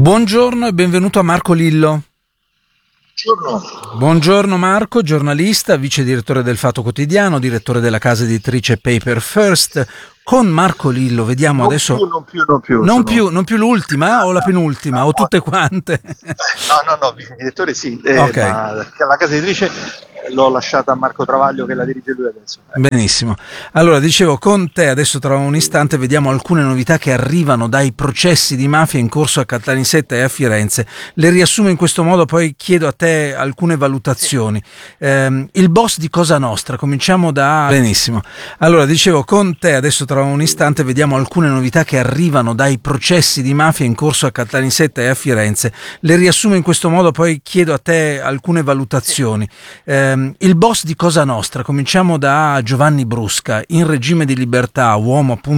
Buongiorno e benvenuto a Marco Lillo. Buongiorno. Buongiorno Marco, giornalista, vice direttore del Fatto Quotidiano, direttore della casa editrice Paper First. Con Marco Lillo vediamo adesso. Non più l'ultima o la penultima o tutte quante? No, vice direttore sì, Ok. ma la casa editrice l'ho lasciata a Marco Travaglio che la dirige lui adesso. Benissimo. Allora, dicevo, con te adesso tra un istante vediamo alcune novità che arrivano dai processi di mafia in corso a Caltanissetta e a Firenze. Le riassumo in questo modo, poi chiedo a te alcune valutazioni. Il boss di Cosa Nostra, cominciamo da... Benissimo. Allora, dicevo, con te adesso tra un istante vediamo alcune novità che arrivano dai processi di mafia in corso a Caltanissetta e a Firenze. Le riassumo in questo modo, poi chiedo a te alcune valutazioni. Il boss di Cosa Nostra, cominciamo da Giovanni Brusca, in regime di libertà, uomo appunto